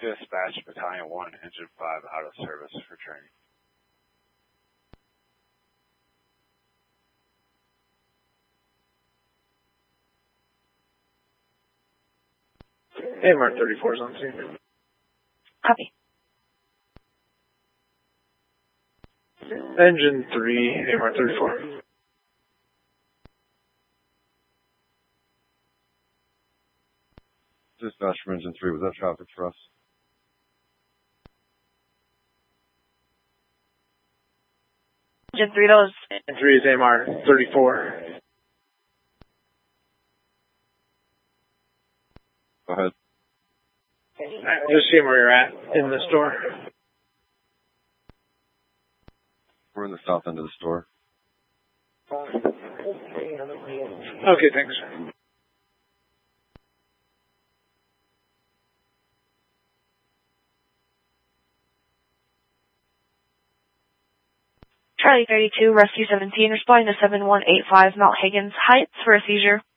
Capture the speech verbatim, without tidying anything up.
Dispatch Battalion one, Engine five out of service for training. A M R thirty-four is on scene. Copy. Engine three, A M R thirty-four. Dispatch from Engine three, was that traffic for us? Engine three, that was... Engine three is A M R thirty-four. Go ahead. Just seeing where you're at in the store. We're in the south end of the store. Okay, thanks. Charlie thirty-two, Rescue seventeen, responding to seven one eight five Mount Higgins Heights for a seizure.